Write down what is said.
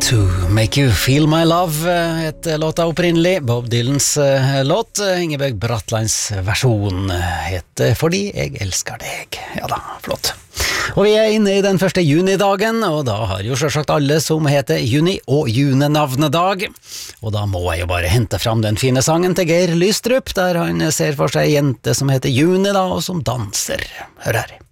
To Make You Feel My Love het låta opprinnelig, Bob Dylans låt. Ingebjørg Bratlands versjon heter Fordi jeg elsker deg. Ja da, flott. Og vi inne i den første junidagen, og da har jo selvsagt alle som heter Juni og June-navnedag. Og da må jeg jo bare hente fram den fine sangen til Geir Lystrup, der han ser for seg en jente som heter Juni da, og som danser. Hør her.